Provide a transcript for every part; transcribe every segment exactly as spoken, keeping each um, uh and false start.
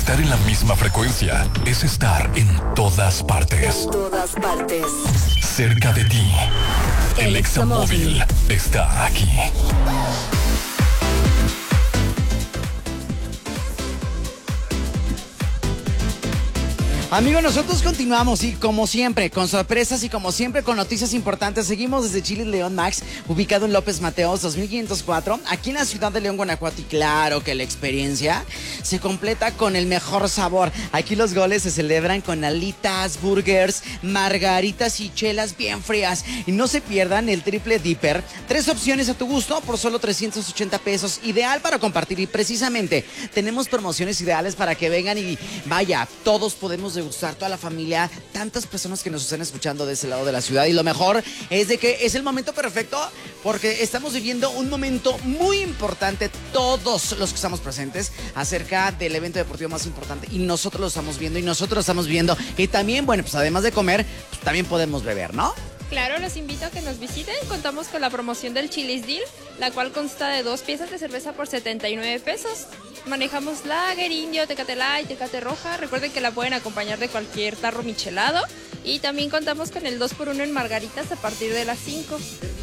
Estar en la misma frecuencia es estar en todas partes. En todas partes. Cerca de ti. El, El Examóvil está aquí. Amigos, nosotros continuamos y como siempre, con sorpresas y como siempre con noticias importantes. Seguimos desde Chili's León Max, ubicado en López Mateos dos mil quinientos cuatro, aquí en la ciudad de León, Guanajuato. Y claro que la experiencia se completa con el mejor sabor. Aquí los goles se celebran con alitas, burgers, margaritas y chelas bien frías. Y no se pierdan el triple dipper. Tres opciones a tu gusto por solo trescientos ochenta pesos. Ideal para compartir. Y precisamente tenemos promociones ideales para que vengan y vaya, todos podemos degustar, toda la familia, tantas personas que nos están escuchando de ese lado de la ciudad. Y lo mejor es de que es el momento perfecto porque estamos viviendo un momento muy importante, todos los que estamos presentes, acerca del evento deportivo más importante, y nosotros lo estamos viendo y nosotros lo estamos viendo. Y también, bueno, pues además de comer, pues también podemos beber, ¿no? Claro, los invito a que nos visiten. Contamos con la promoción del Chili's Deal, la cual consta de dos piezas de cerveza por setenta y nueve pesos. Manejamos lager, indio, tecate light, tecate roja. Recuerden que la pueden acompañar de cualquier tarro michelado. Y también contamos con el dos por uno en margaritas a partir de las cinco.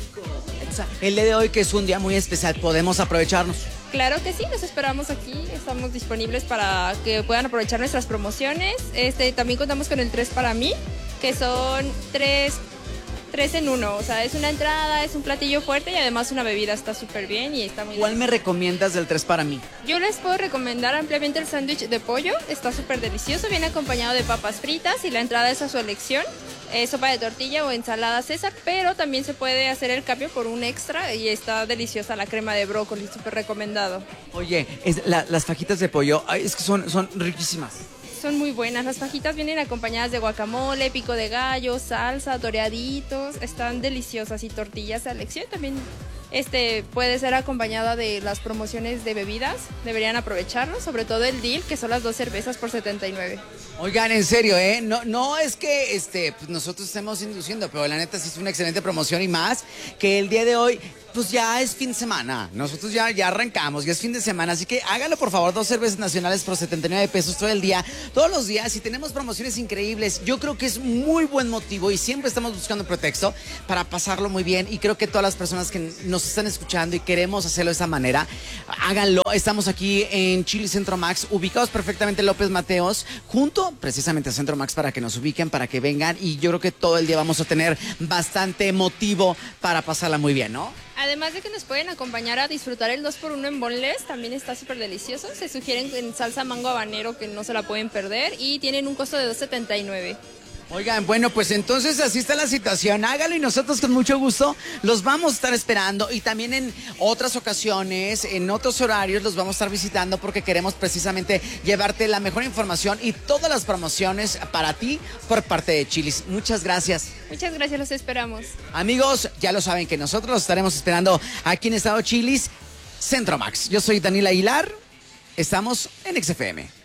El día de hoy, que es un día muy especial, podemos aprovecharnos. Claro que sí, los esperamos aquí. Estamos disponibles para que puedan aprovechar nuestras promociones. Este, también contamos con el tres para mí, que son tres... Tres en uno, o sea, es una entrada, es un platillo fuerte y además una bebida. Está súper bien y está muy ¿Cuál bien. me recomiendas del tres para mí? Yo les puedo recomendar ampliamente el sándwich de pollo. Está súper delicioso, viene acompañado de papas fritas y la entrada es a su elección. Eh, sopa de tortilla o ensalada César, pero también se puede hacer el cambio por un extra y está deliciosa la crema de brócoli, súper recomendado. Oye, es la, las fajitas de pollo, ay, es que son, son riquísimas. Son muy buenas. Las fajitas vienen acompañadas de guacamole, pico de gallo, salsa, toreaditos. Están deliciosas y tortillas a elección. También este, puede ser acompañada de las promociones de bebidas. Deberían aprovecharlo, sobre todo el deal, que son las dos cervezas por setenta y nueve. Oigan, en serio, ¿eh? No, no es que este, pues nosotros estemos induciendo, pero la neta sí es una excelente promoción y más que el día de hoy, pues ya es fin de semana. Nosotros ya, ya arrancamos, ya es fin de semana, así que hágalo por favor, dos cervezas nacionales por setenta y nueve pesos todo el día, todos los días, y tenemos promociones increíbles. Yo creo que es muy buen motivo y siempre estamos buscando pretexto para pasarlo muy bien, y creo que todas las personas que nos están escuchando y queremos hacerlo de esa manera, háganlo. Estamos aquí en Chili's Centro Max, ubicados perfectamente en López Mateos, junto precisamente a Centro Max, para que nos ubiquen, para que vengan, y yo creo que todo el día vamos a tener bastante motivo para pasarla muy bien, ¿no? Además de que nos pueden acompañar a disfrutar el dos por uno en boneless, también está súper delicioso. Se sugieren en salsa mango habanero, que no se la pueden perder, y tienen un costo de dos setenta y nueve. Oigan, bueno, pues entonces así está la situación. Hágalo y nosotros con mucho gusto los vamos a estar esperando, y también en otras ocasiones, en otros horarios los vamos a estar visitando, porque queremos precisamente llevarte la mejor información y todas las promociones para ti por parte de Chili's. Muchas gracias. Muchas gracias, los esperamos. Amigos, ya lo saben que nosotros los estaremos esperando aquí en Estado Chili's Centro Max. Yo soy Daniela Aguilar, estamos en X F M.